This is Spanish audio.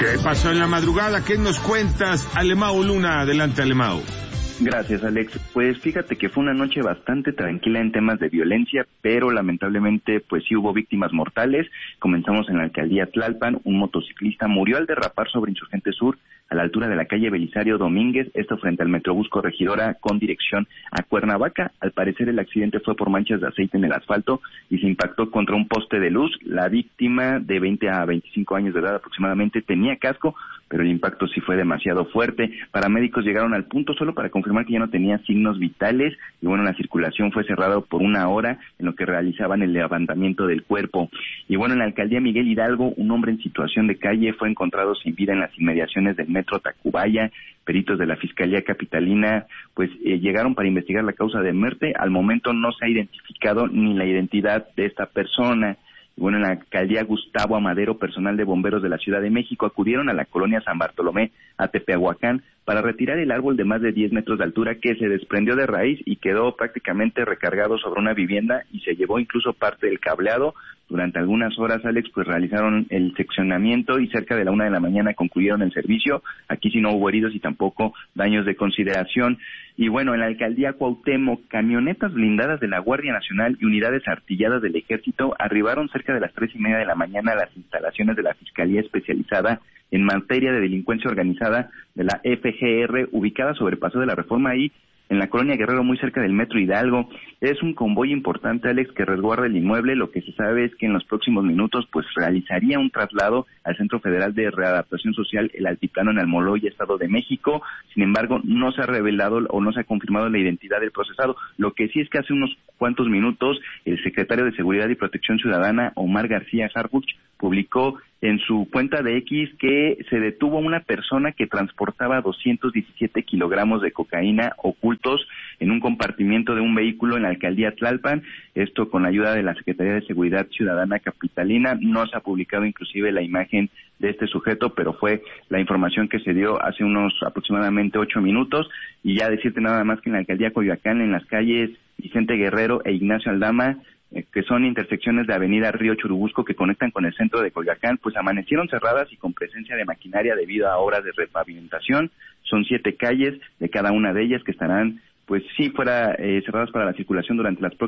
pasó en la madrugada? ¿Qué nos cuentas? Alemão Luna, adelante, Alemão. Gracias, Alex. Pues fíjate que fue una noche bastante tranquila en temas de violencia, pero lamentablemente pues sí hubo víctimas mortales. Comenzamos en la alcaldía Tlalpan. Un motociclista murió al derrapar sobre Insurgente Sur a la altura de la calle Belisario Domínguez, esto frente al Metrobús Corregidora con dirección a Cuernavaca. Al parecer el accidente fue por manchas de aceite en el asfalto y se impactó contra un poste de luz. La víctima, de 20 a 25 años de edad aproximadamente, tenía casco, pero el impacto sí fue demasiado fuerte. Paramédicos llegaron al punto solo para confirmar que ya no tenía signos vitales y bueno, la circulación fue cerrada por 1 hora en lo que realizaban el levantamiento del cuerpo. Y bueno, en la alcaldía Miguel Hidalgo, un hombre en situación de calle fue encontrado sin vida en las inmediaciones del metro Tacubaya. Peritos de la Fiscalía Capitalina pues llegaron para investigar la causa de muerte. Al momento no se ha identificado ni la identidad de esta persona. Bueno, en la alcaldía Gustavo Amadero, personal de bomberos de la Ciudad de México acudieron a la colonia San Bartolomé, a Tepeahuacán, para retirar el árbol de más de 10 metros de altura que se desprendió de raíz y quedó prácticamente recargado sobre una vivienda y se llevó incluso parte del cableado. Durante algunas horas, Alex, pues realizaron el seccionamiento y cerca de la 1 de la mañana concluyeron el servicio. Aquí sí no hubo heridos y tampoco daños de consideración. Y bueno, en la alcaldía Cuauhtémoc, camionetas blindadas de la Guardia Nacional y unidades artilladas del Ejército arribaron cerca de las 3:30 de la mañana a las instalaciones de la Fiscalía Especializada en Materia de Delincuencia Organizada de la FGR, ubicada sobre Paseo de la Reforma y en la colonia Guerrero, muy cerca del Metro Hidalgo. Es un convoy importante, Alex, que resguarda el inmueble. Lo que se sabe es que en los próximos minutos pues realizaría un traslado al Centro Federal de Readaptación Social, el Altiplano, en Almoloya, Estado de México. Sin embargo, no se ha revelado o no se ha confirmado la identidad del procesado. Lo que sí es que hace unos cuantos minutos el secretario de Seguridad y Protección Ciudadana, Omar García Harfuch, publicó en su cuenta de X que se detuvo a una persona que transportaba 217 kilogramos de cocaína ocultos en un compartimiento de un vehículo en la alcaldía Tlalpan. Esto con la ayuda de la Secretaría de Seguridad Ciudadana Capitalina. No se ha publicado inclusive la imagen de este sujeto, pero fue la información que se dio hace unos aproximadamente 8 minutos. Y ya decirte nada más que en la alcaldía Coyoacán, en las calles Vicente Guerrero e Ignacio Aldama, que son intersecciones de avenida Río Churubusco que conectan con el centro de Coyoacán, pues amanecieron cerradas y con presencia de maquinaria debido a obras de repavimentación. Son 7 calles de cada una de ellas que estarán, pues sí, cerradas para la circulación durante las próximas